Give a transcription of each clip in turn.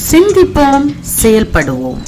சிந்திப்போம், செயல்படுவோம்.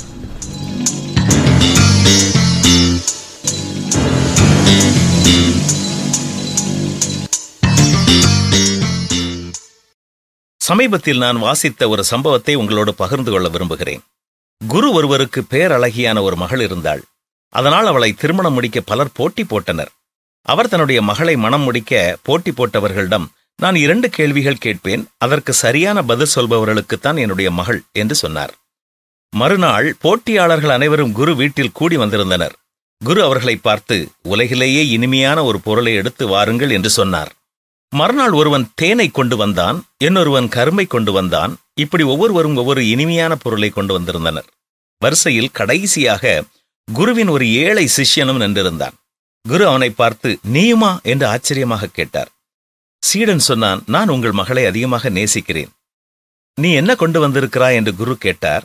சமீபத்தில் நான் வாசித்த ஒரு சம்பவத்தை உங்களோடு பகிர்ந்து கொள்ள விரும்புகிறேன். குரு ஒருவருக்கு பேரழகியான ஒரு மகள் இருந்தாள். அதனால் அவளை திருமணம் முடிக்க பலர் போட்டி போட்டனர். அவர் தன்னுடைய மகளை மணம் முடிக்க போட்டி போட்டவர்களிடம், நான் 2 கேள்விகள் கேட்பேன், அதற்கு சரியான பதில் சொல்பவர்களுக்குத்தான் என்னுடைய மகள் என்று சொன்னார். மறுநாள் போட்டியாளர்கள் அனைவரும் குரு வீட்டில் கூடி வந்திருந்தனர். குரு அவர்களை பார்த்து, உலகிலேயே இனிமையான ஒரு பொருளை எடுத்து வாருங்கள் என்று சொன்னார். மறுநாள் ஒருவன் தேனை கொண்டு வந்தான், இன்னொருவன் கரும்பை கொண்டு வந்தான். இப்படி ஒவ்வொருவரும் ஒவ்வொரு இனிமையான பொருளை கொண்டு வந்திருந்தனர். வரிசையில் கடைசியாக குருவின் ஒரு ஏழை சிஷ்யனும் நின்றிருந்தான். குரு அவனை பார்த்து, நீயுமா என்று ஆச்சரியமாக கேட்டார். சீடன் சொன்னான், நான் உங்கள் மகளை அதிகமாக நேசிக்கிறேன். நீ என்ன கொண்டு வந்திருக்கிறாய் என்று குரு கேட்டார்.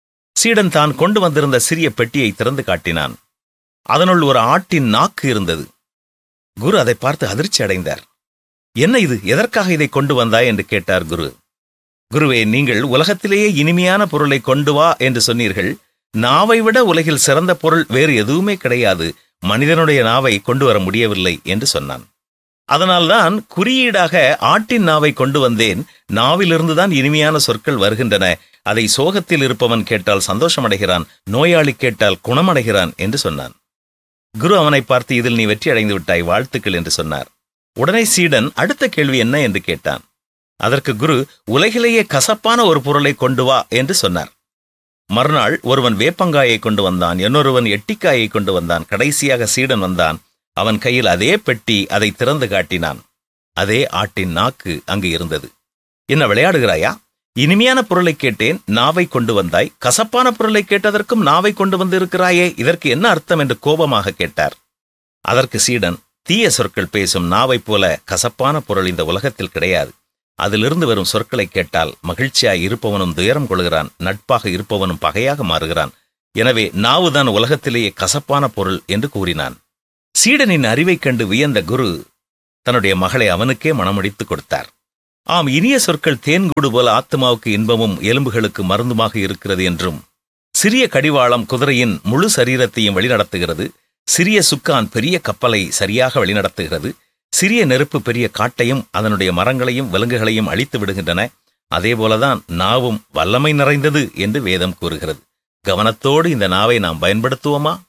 சீடன் தான் கொண்டு வந்திருந்த சிறிய பெட்டியை திறந்து காட்டினான். அதனுள் ஒரு ஆட்டின் நாக்கு இருந்தது. குரு அதை பார்த்து அதிர்ச்சி அடைந்தார். என்ன இது, எதற்காக இதை கொண்டு வந்தாய் என்று கேட்டார் குரு. குருவே, நீங்கள் உலகத்திலேயே இனிமையான பொருளை கொண்டு வா என்று சொன்னீர்கள். நாவை விட உலகில் சிறந்த பொருள் வேறு எதுவுமே கிடையாது. மனிதனுடைய நாவை கொண்டு வர முடியவில்லை என்று சொன்னான். அதனால்தான் குறியீடாக ஆட்டின் நாவை கொண்டு வந்தேன். நாவிலிருந்துதான் இனிமையான சொற்கள் வருகின்றன. அதை சோகத்தில் இருப்பவன் கேட்டால் சந்தோஷமடைகிறான், நோயாளி கேட்டால் குணமடைகிறான் என்று சொன்னான். குரு அவனை பார்த்து, இதில் நீ வெற்றி அடைந்து விட்டாய், வாழ்த்துக்கள் என்று சொன்னார். உடனே சீடன் அடுத்த கேள்வி என்ன என்று கேட்டான். அதற்கு குரு, உலகிலேயே கசப்பான ஒரு பொருளை கொண்டு வா என்று சொன்னார். மறுநாள் ஒருவன் வேப்பங்காயை கொண்டு வந்தான், இன்னொருவன் எட்டிக்காயை கொண்டு வந்தான். கடைசியாக சீடன் வந்தான். அவன் கையில் அதே பெட்டி, அதை திறந்து காட்டினான். அதே ஆட்டின் நாக்கு அங்கு இருந்தது. என்ன விளையாடுகிறாயா? இனிமையான பொருளை கேட்டேன், நாவை கொண்டு வந்தாய். கசப்பான பொருளை கேட்டதற்கும் நாவை கொண்டு வந்து இருக்கிறாயே, இதற்கு என்ன அர்த்தம் என்று கோபமாக கேட்டார். அதற்கு சீடன், தீய சொற்கள் பேசும் நாவை போல கசப்பான பொருள் இந்த உலகத்தில் கிடையாது. அதிலிருந்து வரும் சொற்களை கேட்டால் மகிழ்ச்சியாய் இருப்பவனும் துயரம் கொள்கிறான், நட்பாக இருப்பவனும் பகையாக மாறுகிறான். எனவே நாவுதான் உலகத்திலேயே கசப்பான பொருள் என்று கூறினான். சீடனின் அறிவைக் கண்டு வியந்த குரு தன்னுடைய மகளை அவனுக்கே மணமுடித்துக் கொடுத்தார். ஆம், இனிய சொற்கள் தேன்கூடு போல ஆத்மாவுக்கு இன்பமும் எலும்புகளுக்கு மருந்துமாக இருக்கிறது என்றும், சிறிய கடிவாளம் குதிரையின் முழு சரீரத்தையும் வழிநடத்துகிறது, சிறிய சுக்கான் பெரிய கப்பலை சரியாக வழிநடத்துகிறது, சிறிய நெருப்பு பெரிய காட்டையும் அதனுடைய மரங்களையும் விலங்குகளையும் அழித்து விடுகின்றன, அதேபோலதான் நாவும் வல்லமை நிறைந்தது என்று வேதம் கூறுகிறது. கவனத்தோடு இந்த நாவை நாம் பயன்படுத்துவோமா?